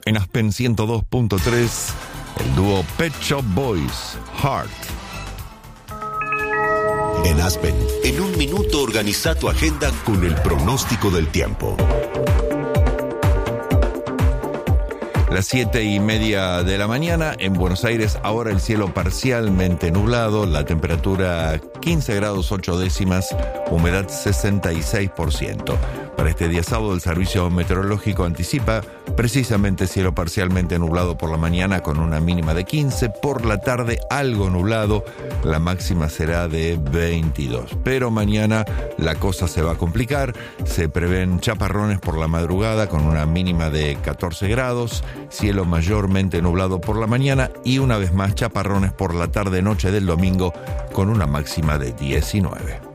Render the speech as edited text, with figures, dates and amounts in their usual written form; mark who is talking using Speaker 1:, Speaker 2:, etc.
Speaker 1: En Aspen 102.3, el dúo Pet Shop Boys, Heart.
Speaker 2: En Aspen, en un minuto organiza tu agenda con el pronóstico del tiempo.
Speaker 1: Las 7:30 de la mañana en Buenos Aires, ahora el cielo parcialmente nublado, la temperatura 15 grados 8 décimas, humedad 66%. Para este día sábado, el Servicio Meteorológico anticipa precisamente cielo parcialmente nublado por la mañana con una mínima de 15, por la tarde algo nublado, la máxima será de 22. Pero mañana la cosa se va a complicar, se prevén chaparrones por la madrugada con una mínima de 14 grados, cielo mayormente nublado por la mañana y una vez más chaparrones por la tarde-noche del domingo con una máxima de 19.